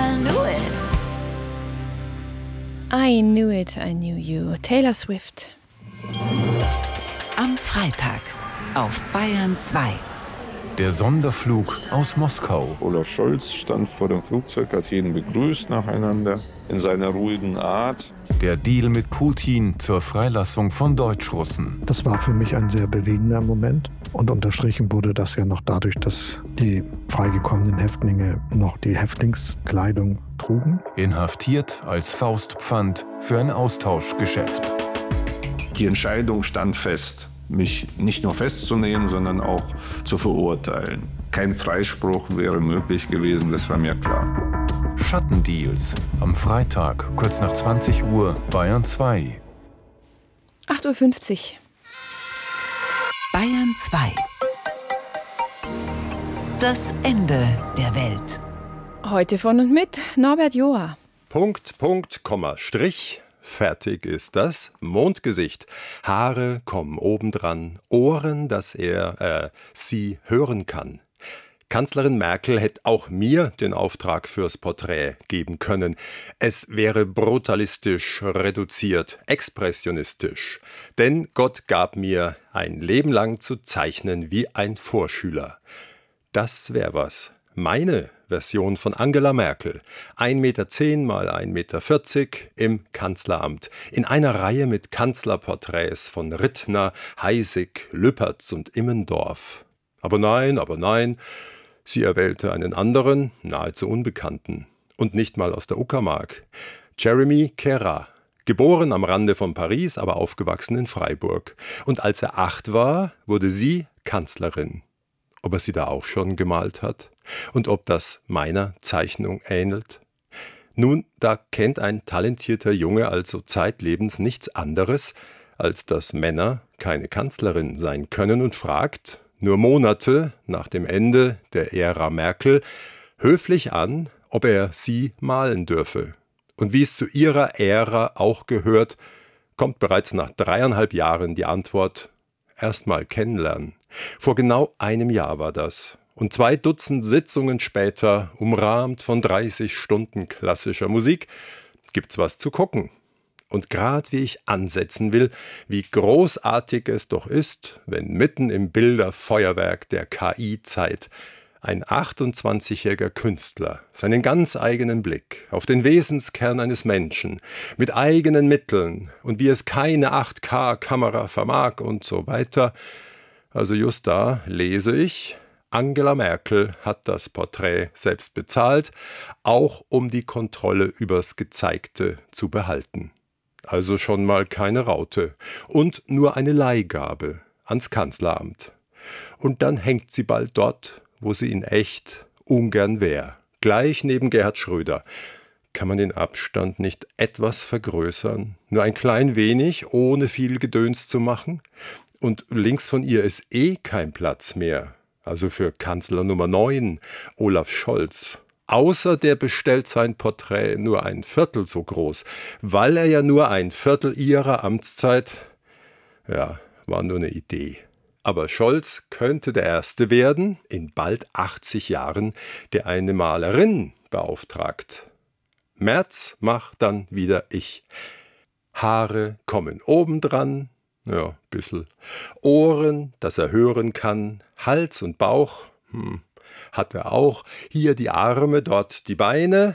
I knew it. I knew it, I knew you. Taylor Swift. Am Freitag auf Bayern 2. Der Sonderflug aus Moskau. Olaf Scholz stand vor dem Flugzeug, hat jeden begrüßt nacheinander in seiner ruhigen Art. Der Deal mit Putin zur Freilassung von Deutschrussen. Das war für mich ein sehr bewegender Moment. Und unterstrichen wurde das ja noch dadurch, dass die freigekommenen Häftlinge noch die Häftlingskleidung trugen. Inhaftiert als Faustpfand für ein Austauschgeschäft. Die Entscheidung stand fest, mich nicht nur festzunehmen, sondern auch zu verurteilen. Kein Freispruch wäre möglich gewesen, das war mir klar. Schattendeals. Am Freitag, kurz nach 20 Uhr, Bayern 2. 8:50 Uhr. Bayern 2. Das Ende der Welt. Heute von und mit Norbert Joa. Punkt, Punkt, Komma, Strich. Fertig ist das Mondgesicht. Haare kommen obendran, Ohren, dass er sie hören kann. Kanzlerin Merkel hätte auch mir den Auftrag fürs Porträt geben können. Es wäre brutalistisch reduziert, expressionistisch. Denn Gott gab mir ein Leben lang zu zeichnen wie ein Vorschüler. Das wär was. Meine Version von Angela Merkel. 1,10 Meter mal 1,40 Meter im Kanzleramt. In einer Reihe mit Kanzlerporträts von Rittner, Heisig, Lüpertz und Immendorf. Aber nein. Sie erwählte einen anderen, nahezu Unbekannten. Und nicht mal aus der Uckermark. Jeremy Kera. Geboren am Rande von Paris, aber aufgewachsen in Freiburg. Und als er 8 war, wurde sie Kanzlerin. Ob er sie da auch schon gemalt hat? Und ob das meiner Zeichnung ähnelt? Nun, da kennt ein talentierter Junge also zeitlebens nichts anderes, als dass Männer keine Kanzlerin sein können und fragt, nur Monate nach dem Ende der Ära Merkel, höflich an, ob er sie malen dürfe. Und wie es zu ihrer Ära auch gehört, kommt bereits nach 3,5 Jahren die Antwort, erst mal kennenlernen. Vor genau einem Jahr war das. Und 2 Dutzend Sitzungen später, umrahmt von 30 Stunden klassischer Musik, gibt's was zu gucken. Und gerade wie ich ansetzen will, wie großartig es doch ist, wenn mitten im Bilderfeuerwerk der KI-Zeit ein 28-jähriger Künstler seinen ganz eigenen Blick auf den Wesenskern eines Menschen mit eigenen Mitteln und wie es keine 8K-Kamera vermag und so weiter. Also just da lese ich, Angela Merkel hat das Porträt selbst bezahlt, auch um die Kontrolle übers Gezeigte zu behalten. Also schon mal keine Raute und nur eine Leihgabe ans Kanzleramt. Und dann hängt sie bald dort, wo sie in echt ungern wäre, gleich neben Gerhard Schröder. Kann man den Abstand nicht etwas vergrößern, nur ein klein wenig, ohne viel Gedöns zu machen? Und links von ihr ist kein Platz mehr, also für Kanzler Nummer 9, Olaf Scholz. Außer der bestellt sein Porträt nur ein Viertel so groß, weil er ja nur ein Viertel ihrer Amtszeit, war nur eine Idee. Aber Scholz könnte der Erste werden, in bald 80 Jahren, der eine Malerin beauftragt. Merz macht dann wieder ich. Haare kommen obendran, bissl. Ohren, dass er hören kann, Hals und Bauch, hat er auch. Hier die Arme, dort die Beine.